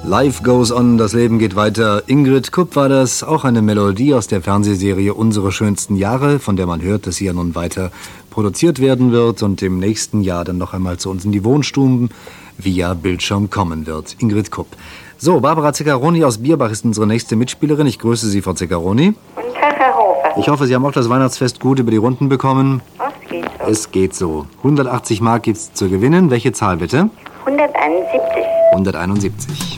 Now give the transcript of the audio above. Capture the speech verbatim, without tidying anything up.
Life goes on, das Leben geht weiter. Ingrid Kupp war das, auch eine Melodie aus der Fernsehserie Unsere schönsten Jahre, von der man hört, dass sie ja nun weiter produziert werden wird und im nächsten Jahr dann noch einmal zu uns in die Wohnstuben via Bildschirm kommen wird. Ingrid Kupp. So, Barbara Zaccaroni aus Bierbach ist unsere nächste Mitspielerin. Ich grüße Sie, Frau Zaccaroni. Guten Tag, Herr Hofer. Ich hoffe, Sie haben auch das Weihnachtsfest gut über die Runden bekommen. Es geht so. Es geht so. hundertachtzig Mark gibt's zu gewinnen. Welche Zahl bitte? hunderteinundsiebzig. hunderteinundsiebzig.